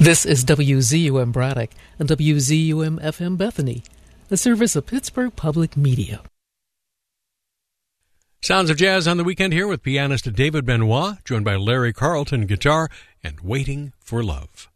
This is WZUM Braddock and WZUM FM Bethany, a service of Pittsburgh Public Media. Sounds of Jazz on the weekend here with pianist David Benoit, joined by Larry Carlton guitar, and Waiting for Love.